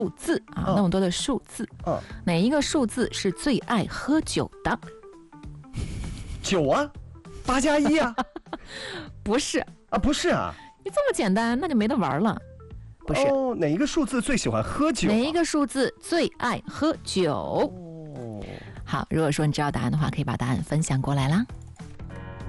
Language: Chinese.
字啊，那么多的数字，哪一个数字是最爱喝酒的？ 酒啊，8+1啊？ 不是啊，不是啊。 你这么简单，那就没得玩了。不是。 哪一个数字最喜欢喝酒？ 哪一个数字最爱喝酒？好，如果说你知道答案的话，可以把答案分享过来啦。